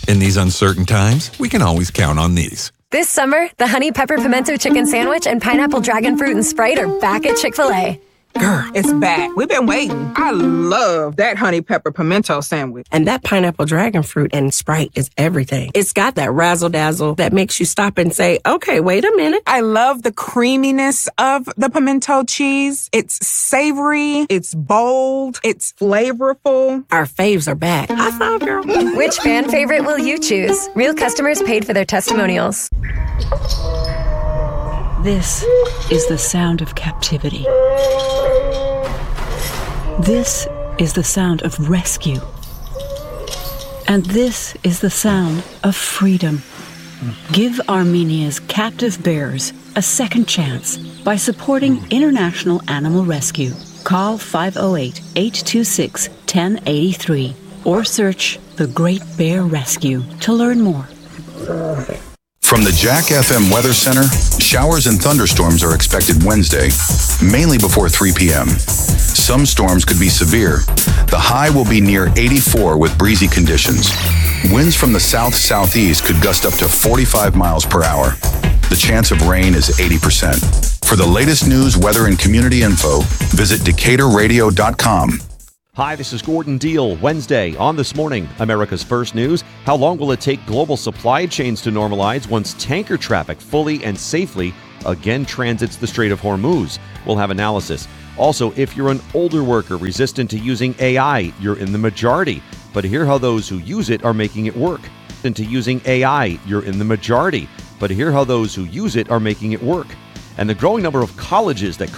In these uncertain times, we can always count on these. This summer, the Honey Pepper Pimento Chicken Sandwich and Pineapple Dragon Fruit and Sprite are back at Chick-fil-A. Girl, it's back. We've been waiting. I love that honey pepper pimento sandwich. And that pineapple dragon fruit and Sprite is everything. It's got that razzle-dazzle that makes you stop and say, okay, wait a minute. I love the creaminess of the pimento cheese. It's savory. It's bold. It's flavorful. Our faves are back. High five, girl. Which fan favorite will you choose? Real customers paid for their testimonials. This is the sound of captivity. This is the sound of rescue. And this is the sound of freedom. Give Armenia's captive bears a second chance by supporting International Animal Rescue. Call 508-826-1083 or search The Great Bear Rescue to learn more. From the Jack FM Weather Center, showers and thunderstorms are expected Wednesday, mainly before 3 p.m. Some storms could be severe. The high will be near 84 with breezy conditions. Winds from the south-southeast could gust up to 45 miles per hour. The chance of rain is 80%. For the latest news, weather, and community info, visit DecaturRadio.com. Hi, this is Gordon Deal. Wednesday on This Morning, America's First News. How long will it take global supply chains to normalize once tanker traffic fully and safely again transits the Strait of Hormuz? We'll have analysis. Also, if you're an older worker resistant to using AI, you're in the majority. But hear how those who use it are making it work. Into using AI, you're in the majority. But hear how those who use it are making it work. And the growing number of colleges that